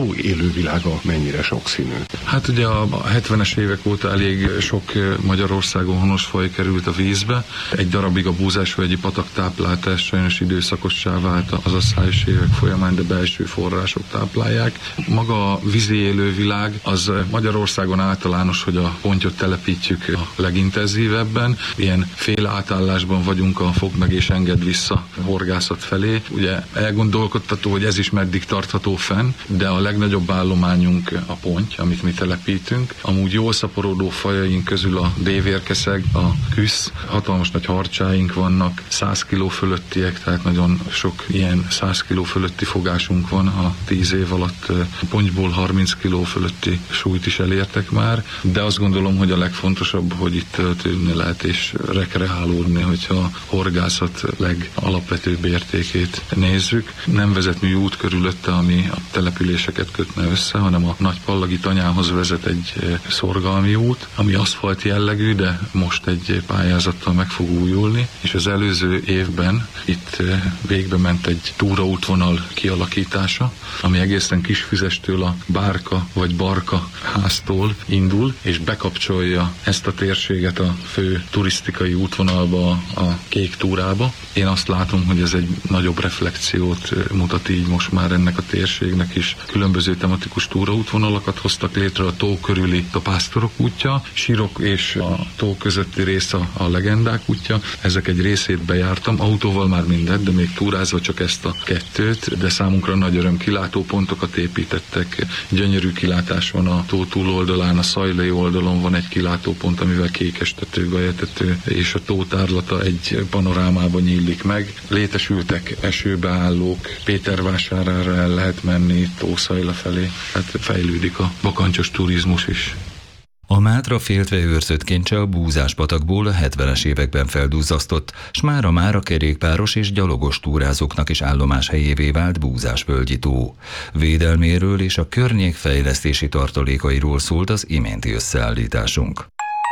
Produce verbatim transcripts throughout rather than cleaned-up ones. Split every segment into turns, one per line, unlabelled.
tó élővilága mennyire sokszínű?
Hát ugye a hetvenes évek óta elég sok Magyarországon honos faj került a vízbe. Egy darabig a Búzásvölgyi patak táplálta, sajnos időszakossá vált az asszályos évek folyamán, de belső források táplálják. Maga a vízi élővilág az Magyarországon általános, hogy a pontyot telepítjük a legintenzívebben. Ilyen fél átállásban vagyunk a fog meg és enged vissza horgászat felé. Ugye elgondolkodtató, hogy ez is meddig tartható fenn, de a legnagyobb állományunk a ponty, amit mi telepítünk. Amúgy jól szaporodó fajaink közül a dévérkeszeg, a küsz, hatalmas nagy harcsáink vannak, száz kiló fölöttiek, tehát nagyon sok ilyen száz kiló fölötti fogásunk van a tíz év alatt. A pontyból harminc kiló fölötti súlyt is elértek már, de azt gondolom, hogy a legfontosabb, hogy itt töltődni lehet és rekreálódni, hogyha a horgászat legalapvetőbb értékét nézzük. Nem vezet műút körülötte, ami a településeket kötne össze, hanem a Nagypallagi tanyához vezet egy szorgalmi út, ami aszfalt jellegű, de most egy pályázattal meg fog újulni, és az előző évben itt végbe ment egy túraútvonal kialakítása, ami egészen Kisfüzestől a Bárka vagy Barka háztól indul, és bekapcsolja ezt a térséget a fő turisztikai útvonalba, a Kék túrába. Én azt látom, hogy ez egy nagyobb reflexiót mutat így most már ennek a térségnek is. Különböző tematikus túraútvonalakat hoztak létre, a tó körüli a Pásztorok útja, Sirok és a tó közötti rész a, a Legendák útja. Ezek egy részét bejártam, autóval már mindent, de még túrázva csak ezt a kettőt, de számunkra nagy öröm, kilátópontokat építettek, gyönyörű kilátás van a tó túloldalán, a Szajlai oldalon van egy kilátópont, amivel Kékestető, Gajatető és a tó tárlata egy panorámában nyílik meg. Létesültek esőbeállók, Pétervásárára el lehet menni, Tószajla felé, hát fejlődik a bakancsos turizmus is.
A Mátra féltve őrzött kincse a Búzáspatakból a hetvenes években felduzzasztott, s mára már a kerékpáros és gyalogos túrázóknak is állomáshelyévé vált Búzásvölgyi tó. Védelméről és a környék fejlesztési tartalékairól szólt az iménti összeállításunk.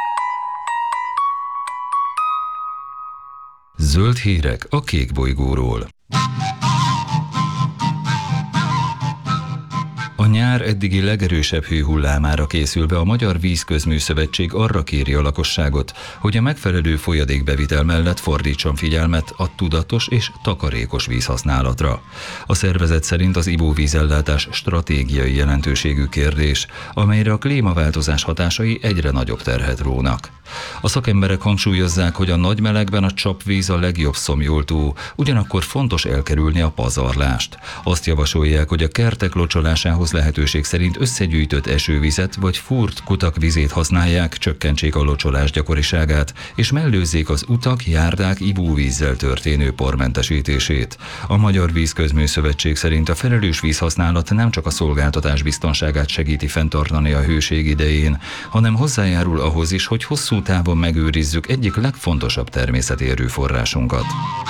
Zöld hírek a Kék bolygóról. A nyár eddigi legerősebb hőhullámára készülve a Magyar Vízközműszövetség arra kéri a lakosságot, hogy a megfelelő folyadékbevitel mellett fordítson figyelmet a tudatos és takarékos vízhasználatra. A szervezet szerint az ivóvízellátás stratégiai jelentőségű kérdés, amelyre a klímaváltozás hatásai egyre nagyobb terhet rónak. A szakemberek hangsúlyozzák, hogy a nagy melegben a csapvíz a legjobb szomjoltó, ugyanakkor fontos elkerülni a pazarlást. Azt javasolják, hogy a kertek locsolásához lehetőség szerint összegyűjtött esővizet vagy fúrt kutak vizét használják, csökkentsék a locsolás gyakoriságát, és mellőzzék az utak, járdák ivóvízzel történő pormentesítését. A Magyar Vízközműszövetség szerint a felelős vízhasználat nem csak a szolgáltatás biztonságát segíti fenntartani a hőség idején, hanem hozzájárul ahhoz is, hogy hosszú távon megőrizzük egyik legfontosabb természeti erőforrásunkat.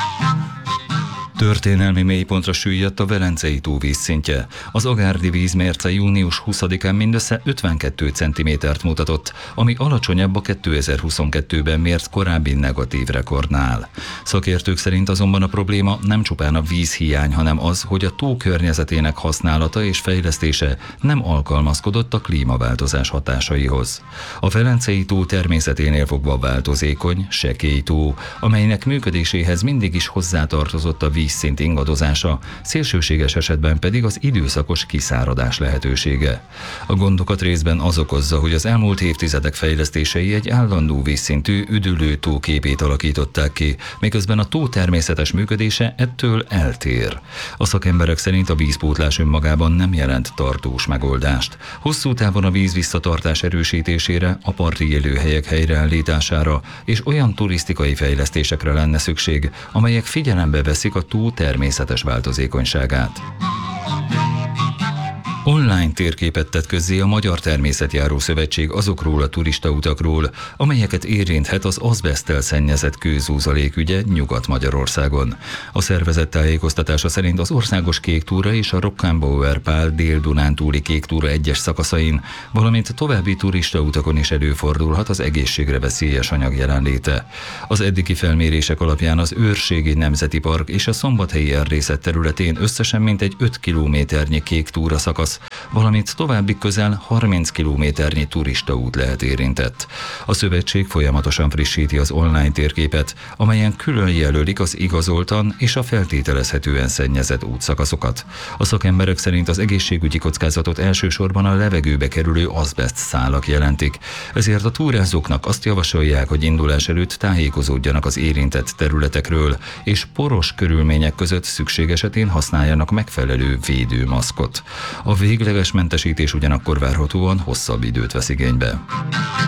Történelmi mélypontra süllyedt a Velencei tó vízszintje. Az agárdi vízmérce június huszadikán mindössze ötvenkettő centimétert mutatott, ami alacsonyabb a kétezer-huszonkettőben mért korábbi negatív rekordnál. Szakértők szerint azonban a probléma nem csupán a vízhiány, hanem az, hogy a tó környezetének használata és fejlesztése nem alkalmazkodott a klímaváltozás hatásaihoz. A Velencei tó természeténél fogva változékony, sekély tó, amelynek működéséhez mindig is hozzátartozott a víz vízszint ingadozása, szélsőséges esetben pedig az időszakos kiszáradás lehetősége. A gondokat részben az okozza, hogy az elmúlt évtizedek fejlesztései egy állandó vízszintű üdülő tó képét alakították ki, miközben a tó természetes működése ettől eltér. A szakemberek szerint a vízpótlás önmagában nem jelent tartós megoldást. Hosszú távon a víz visszatartás erősítésére, a parti élőhelyek helyreállítására és olyan turisztikai fejlesztésekre lenne szükség, amelyek figyelembe veszik a tó természetes változékonyságát. Online térképet tett közzé a Magyar Természetjáró Szövetség azokról a turistautakról, amelyeket érinthet az azbeszttel szennyezett kőzúzalék ügye Nyugat-Magyarországon. A szervezet tájékoztatása szerint az országos kéktúra és a Rockenbauer-Pál Dél-Dunántúli kéktúra egyes szakaszain, valamint további turistautakon is előfordulhat az egészségre veszélyes anyag jelenléte. Az eddigi felmérések alapján az Őrségi Nemzeti Park és a Szombathelyi Erdészet területén összesen mintegy öt kilométernyi kéktúra szakasz szakasz, valamint további közel harminc kilométernyi turistaút lehet érintett. A szövetség folyamatosan frissíti az online térképet, amelyen külön jelölik az igazoltan és a feltételezhetően szennyezett útszakaszokat. A szakemberek szerint az egészségügyi kockázatot elsősorban a levegőbe kerülő azbeszt szálak jelentik, ezért a túrázóknak azt javasolják, hogy indulás előtt tájékozódjanak az érintett területekről, és poros körülmények között szükség esetén használjanak megfelelő védőmaszkot. A végleges mentesítés ugyanakkor várhatóan hosszabb időt vesz igénybe.